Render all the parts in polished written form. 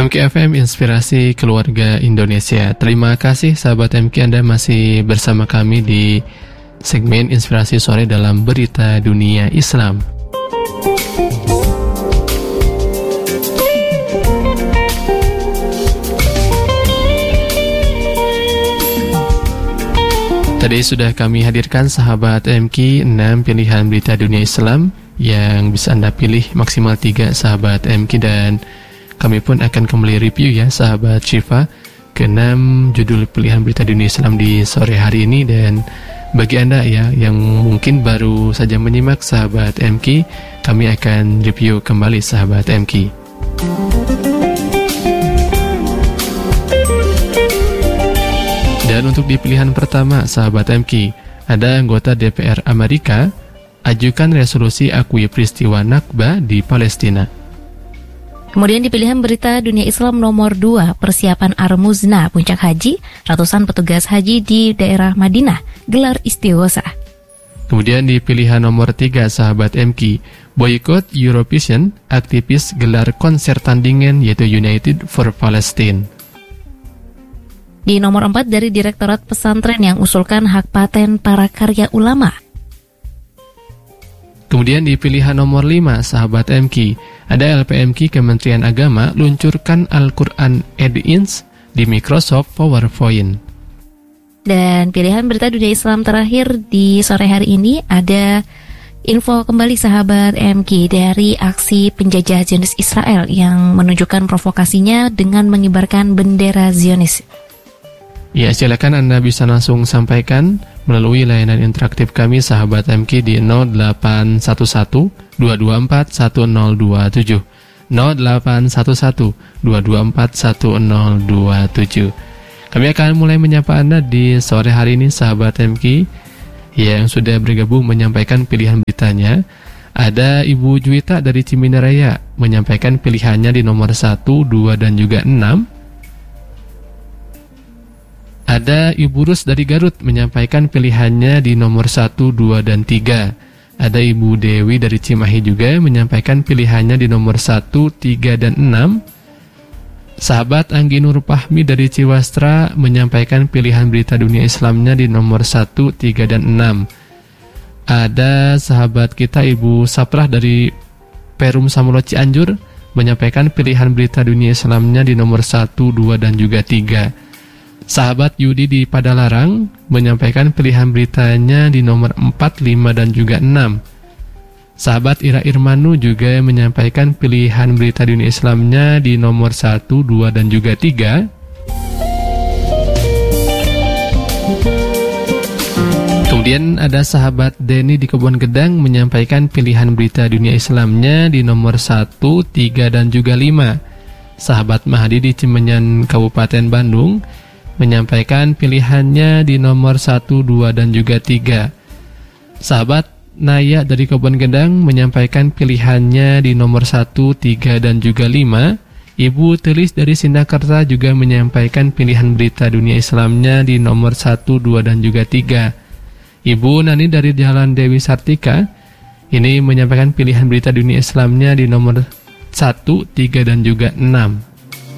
MKFM Inspirasi Keluarga Indonesia. Terima kasih sahabat MK, Anda masih bersama kami di segmen Inspirasi Sore dalam Berita Dunia Islam. Tadi sudah kami hadirkan sahabat MK 6 pilihan berita dunia Islam yang bisa Anda pilih maksimal 3 sahabat MK, dan kami pun akan kembali review ya sahabat Syifa ke-6 judul pilihan berita dunia Islam di sore hari ini. Dan bagi Anda ya yang mungkin baru saja menyimak sahabat MK, kami akan review kembali sahabat MK. Dan untuk di pilihan pertama sahabat MK, ada anggota DPR Amerika ajukan resolusi akui peristiwa Nakba di Palestina. Kemudian di pilihan berita dunia Islam nomor 2, persiapan Ar-Muzna puncak haji, ratusan petugas haji di daerah Madinah gelar istighosa. Kemudian di pilihan nomor 3 sahabat MK, boykot Eurovision, aktivis gelar konser tandingan yaitu United for Palestine. Di nomor 4 dari Direktorat Pesantren yang usulkan hak paten para karya ulama. Kemudian di pilihan nomor 5 sahabat MK, ada LPMK Kementerian Agama luncurkan Al-Quran Add-ins di Microsoft PowerPoint. Dan pilihan berita dunia Islam terakhir di sore hari ini ada info kembali sahabat MK dari aksi penjajah Zionis Israel yang menunjukkan provokasinya dengan mengibarkan bendera Zionis. Ya, silakan Anda bisa langsung sampaikan melalui layanan interaktif kami sahabat MK di 0811 224 1027 0811 224 1027. Kami akan mulai menyapa Anda di sore hari ini sahabat MK yang sudah bergabung menyampaikan pilihan beritanya. Ada Ibu Juwita dari Ciminaraya menyampaikan pilihannya di nomor 1, 2, dan juga 6. Ada Ibu Rus dari Garut menyampaikan pilihannya di nomor 1, 2, dan 3. Ada Ibu Dewi dari Cimahi juga menyampaikan pilihannya di nomor 1, 3, dan 6. Sahabat Anggi Nur Fahmi dari Ciwastra menyampaikan pilihan berita dunia Islamnya di nomor 1, 3, dan 6. Ada sahabat kita Ibu Saprah dari Perum Samolo Cianjur menyampaikan pilihan berita dunia Islamnya di nomor 1, 2, dan juga 3. Sahabat Yudi di Padalarang menyampaikan pilihan beritanya di nomor 4, 5, dan juga 6. Sahabat Ira Irmanu juga menyampaikan pilihan berita dunia Islamnya di nomor 1, 2, dan juga 3. Kemudian ada sahabat Denny di Kebon Gedang menyampaikan pilihan berita dunia Islamnya di nomor 1, 3, dan juga 5. Sahabat Mahdi di Cimenyan Kabupaten Bandung menyampaikan pilihannya di nomor 1, 2, dan juga 3. Sahabat Naya dari Kebon Gedang menyampaikan pilihannya di nomor 1, 3, dan juga 5. Ibu Telis dari Sindakerta juga menyampaikan pilihan berita dunia Islamnya di nomor 1, 2, dan juga 3. Ibu Nani dari Jalan Dewi Sartika ini menyampaikan pilihan berita dunia Islamnya di nomor 1, 3, dan juga 6.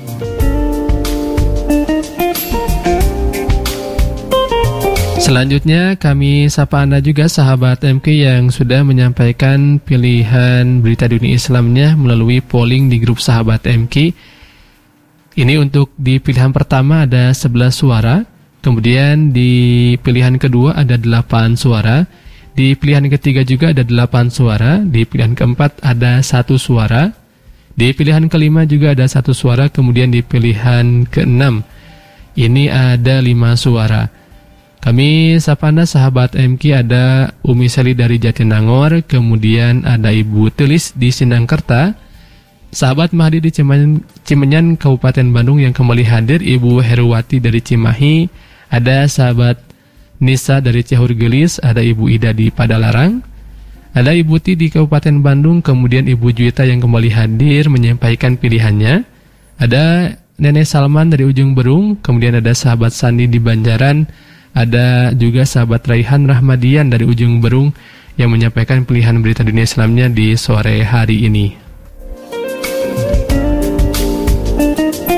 Selanjutnya kami sapa Anda juga sahabat MK yang sudah menyampaikan pilihan berita dunia Islamnya melalui polling di grup sahabat MK. Ini untuk di pilihan pertama ada 11 suara, kemudian di pilihan kedua ada 8 suara, di pilihan ketiga juga ada 8 suara, di pilihan keempat ada 1 suara, di pilihan kelima juga ada 1 suara, kemudian di pilihan keenam ini ada 5 suara. Kami sapa Anda sahabat MK, ada Umi Seli dari Jatinangor, kemudian ada Ibu Telis di Sindangkerta, sahabat Mahdi di Cimenyan Kabupaten Bandung yang kembali hadir, Ibu Heruwati dari Cimahi, ada sahabat Nisa dari Cihur Gelis, ada Ibu Ida di Padalarang, ada Ibu Ti di Kabupaten Bandung, kemudian Ibu Juwita yang kembali hadir menyampaikan pilihannya, ada Nenek Salman dari Ujung Berung, kemudian ada sahabat Sandi di Banjaran, ada juga sahabat Raihan Rahmadian dari Ujung Berung yang menyampaikan pilihan berita dunia Islamnya di sore hari ini.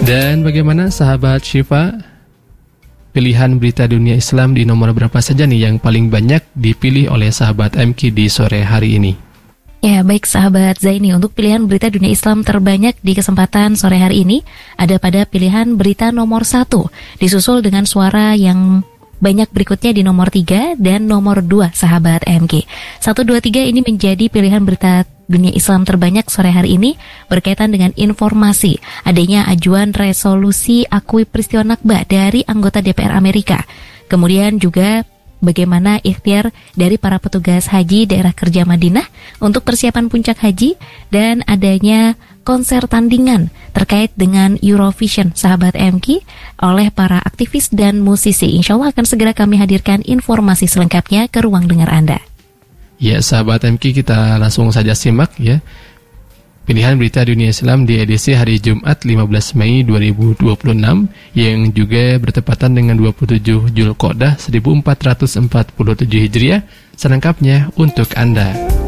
Dan bagaimana sahabat Syifa? Pilihan berita dunia Islam di nomor berapa saja nih yang paling banyak dipilih oleh sahabat MQ di sore hari ini? Ya, baik sahabat Zaini, untuk pilihan berita dunia Islam terbanyak di kesempatan sore hari ini ada pada pilihan berita nomor 1, disusul dengan suara yang banyak berikutnya di nomor 3 dan nomor 2 sahabat MG. 1, 2, 3 ini menjadi pilihan berita dunia Islam terbanyak sore hari ini berkaitan dengan informasi adanya ajuan resolusi akui peristiwa Nakba dari anggota DPR Amerika. Kemudian juga bagaimana ikhtiar dari para petugas haji daerah kerja Madinah untuk persiapan puncak haji dan adanya konser tandingan terkait dengan Eurovision sahabat MQ oleh para aktivis dan musisi. Insya Allah akan segera kami hadirkan informasi selengkapnya ke ruang dengar Anda. Ya sahabat MQ, kita langsung saja simak ya pilihan berita dunia Islam di edisi hari Jumat 15 Mei 2026 yang juga bertepatan dengan 27 Zulqa'dah 1447 Hijriah. Selengkapnya untuk Anda.